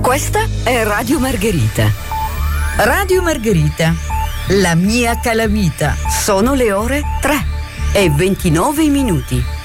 Questa è Radio Margherita. Radio Margherita, la mia calamita. Sono le ore 3:29.